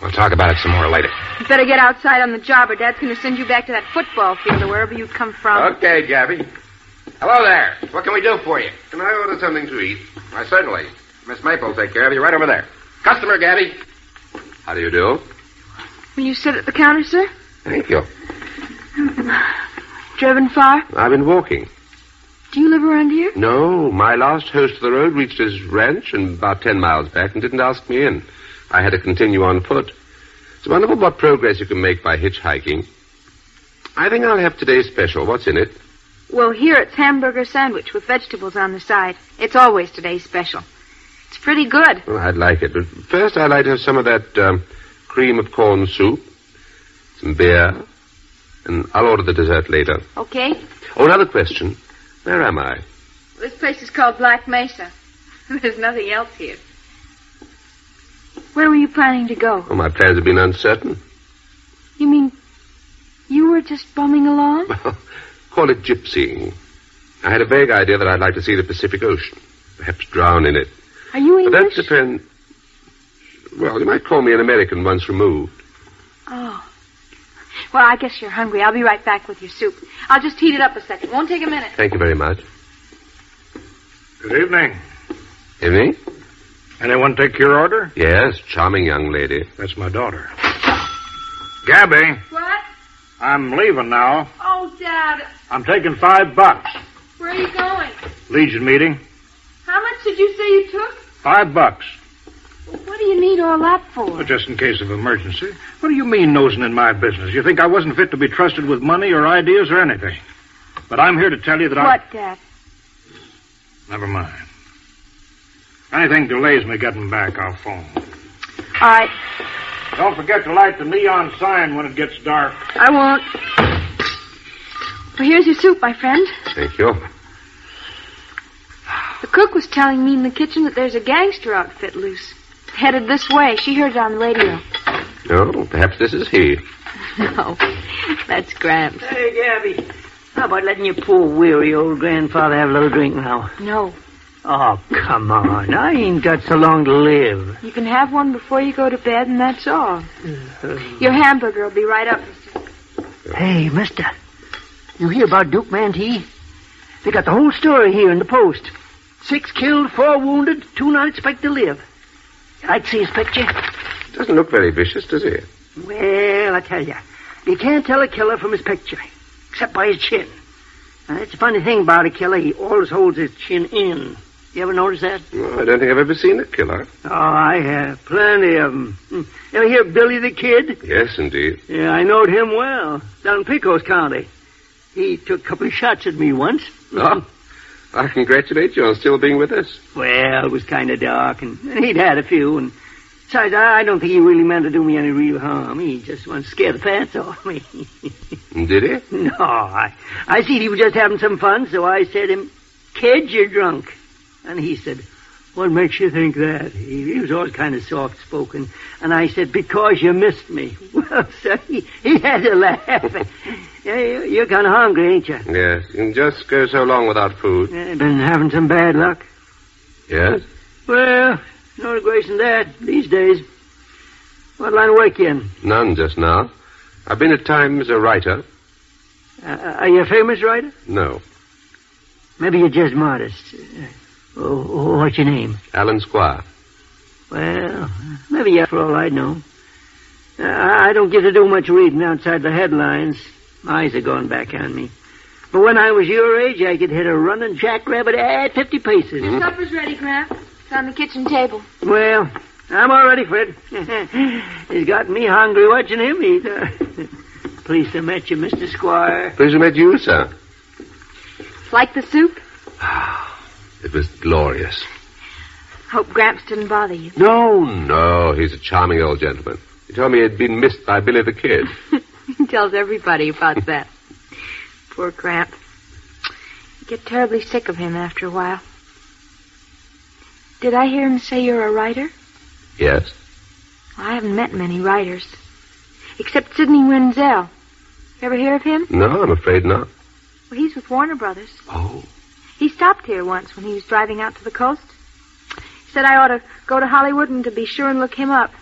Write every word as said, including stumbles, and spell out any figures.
We'll talk about it some more later. You better get outside on the job or Dad's going to send you back to that football field or wherever you come from. Okay, Gabby. Hello there. What can we do for you? Can I order something to eat? Why, certainly. Miss Maple will take care of you right over there. Customer, Gabby. How do you do? Will you sit at the counter, sir? Thank you. Driven far? I've been walking. Do you live around here? No, my last host of the road reached his ranch and about ten miles back and didn't ask me in. I had to continue on foot. It's wonderful what progress you can make by hitchhiking. I think I'll have today's special. What's in it? Well, here it's hamburger sandwich with vegetables on the side. It's always today's special. It's pretty good. Well, I'd like it. But first, I'd like to have some of that um, cream of corn soup, some beer, and I'll order the dessert later. Okay. Oh, another question. Where am I? This place is called Black Mesa. There's nothing else here. Where were you planning to go? Oh, my plans have been uncertain. You mean you were just bumming along? Call it gypsying. I had a vague idea that I'd like to see the Pacific Ocean. Perhaps drown in it. Are you English? But that depends... Well, you might call me an American once removed. Oh. Well, I guess you're hungry. I'll be right back with your soup. I'll just heat it up a second. Won't take a minute. Thank you very much. Good evening. Evening? Anyone take your order? Yes, charming young lady. That's my daughter. Gabby. What? I'm leaving now. Oh, Dad. I'm taking five bucks. Where are you going? Legion meeting. How much did you say you took? Five bucks. Well, what do you need all that for? Well, just in case of emergency. What do you mean nosing in my business? You think I wasn't fit to be trusted with money or ideas or anything? But I'm here to tell you that I... What, Dad? Never mind. Anything delays me getting back, I'll phone. All right. Don't forget to light the neon sign when it gets dark. I won't. Well, here's your soup, my friend. Thank you. The cook was telling me in the kitchen that there's a gangster outfit loose. Headed this way. She heard it on the radio. No, perhaps this is he. No, that's Gramps. Hey, Gabby. How about letting your poor, weary old grandfather have a little drink now? No. Oh, come on. I ain't got so long to live. You can have one before you go to bed, and that's all. Your hamburger will be right up, mister. Hey, mister. You hear about Duke Mantee? They got the whole story here in the Post. Six killed, four wounded, two not expect to live. I'd see his picture. Doesn't look very vicious, does he? Well, I tell you, you can't tell a killer from his picture, except by his chin. Now, that's a funny thing about a killer. He always holds his chin in. You ever notice that? No, I don't think I've ever seen a killer. Oh, I have. Plenty of them. Hmm. Ever hear of Billy the Kid? Yes, indeed. Yeah, I knowed him well. Down in Pecos County. He took a couple of shots at me once. Oh, I congratulate you on still being with us. Well, it was kind of dark, and, and he'd had a few, and besides, I don't think he really meant to do me any real harm. He just wanted to scare the pants off me. Did he? No, I, I see he was just having some fun, so I said to him, "Kid, you're drunk." And he said, "What makes you think that?" He, he was always kind of soft-spoken. And I said, "Because you missed me." Well, sir, he, he had to laugh. Yeah, you're kind of hungry, ain't you? Yes, you can just go so long without food. Yeah, been having some bad luck. Yes? Well, no grace in that these days. What line of work you in? None just now. I've been at times a writer. Uh, are you a famous writer? No. Maybe you're just modest. Uh, oh, what's your name? Alan Squire. Well, maybe yeah, for all I know. Uh, I don't get to do much reading outside the headlines. My eyes are going back on me. But when I was your age, I could hit a running jackrabbit at fifty paces. Your supper's ready, Gramp. It's on the kitchen table. Well, I'm all ready, Fred. He's got me hungry watching him eat. Uh, pleased to meet you, Mister Squire. Pleased to meet you, sir. Like the soup? It was glorious. Hope Gramps didn't bother you. No, no, he's a charming old gentleman. He told me he'd been missed by Billy the Kid. He tells everybody about that. Poor Gramp. You get terribly sick of him after a while. Did I hear him say you're a writer? Yes. Well, I haven't met many writers. Except Sidney Wenzel. Ever hear of him? No, I'm afraid not. Well, he's with Warner Brothers. Oh. He stopped here once when he was driving out to the coast. He said I ought to go to Hollywood and to be sure and look him up.